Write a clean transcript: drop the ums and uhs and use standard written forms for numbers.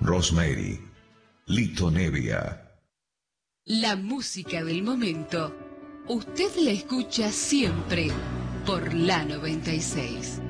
Rosemary, Lito Nevia. La música del momento, usted la escucha siempre por la 96.